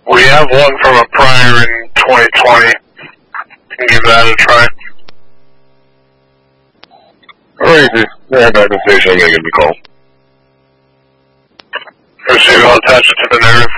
We have one from a prior in 2020. You can give that a try. Alright, yeah, back to the station, I'm gonna give you a call. Receive, I'll attach it to the narrative.